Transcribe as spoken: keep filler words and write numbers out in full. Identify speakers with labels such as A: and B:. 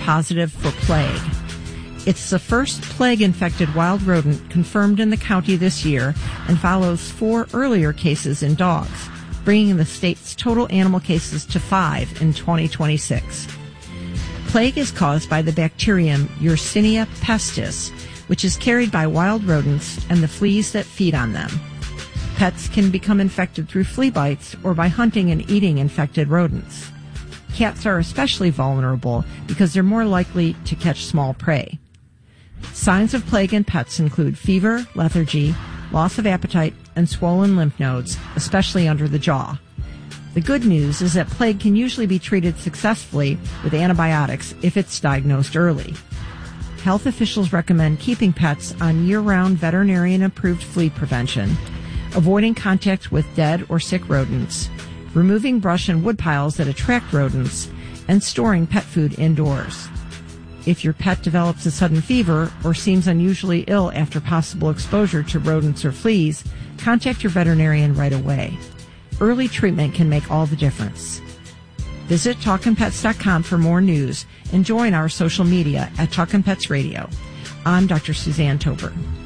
A: positive for plague. It's the first plague-infected wild rodent confirmed in the county this year and follows four earlier cases in dogs, bringing the state's total animal cases to five in twenty twenty-six. Plague is caused by the bacterium Yersinia pestis, which is carried by wild rodents and the fleas that feed on them. Pets can become infected through flea bites or by hunting and eating infected rodents. Cats are especially vulnerable because they're more likely to catch small prey. Signs of plague in pets include fever, lethargy, loss of appetite, and swollen lymph nodes, especially under the jaw. The good news is that plague can usually be treated successfully with antibiotics if it's diagnosed early. Health officials recommend keeping pets on year-round veterinarian-approved flea prevention, avoiding contact with dead or sick rodents, removing brush and wood piles that attract rodents, and storing pet food indoors. If your pet develops a sudden fever or seems unusually ill after possible exposure to rodents or fleas, contact your veterinarian right away. Early treatment can make all the difference. Visit talkin pets dot com for more news and join our social media at Talkin' Pets Radio. I'm Doctor Suzanne Tober.